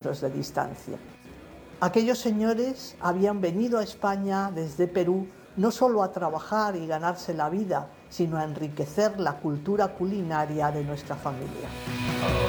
kilómetros de distancia. Aquellos señores habían venido a España desde Perú no solo a trabajar y ganarse la vida, sino a enriquecer la cultura culinaria de nuestra familia.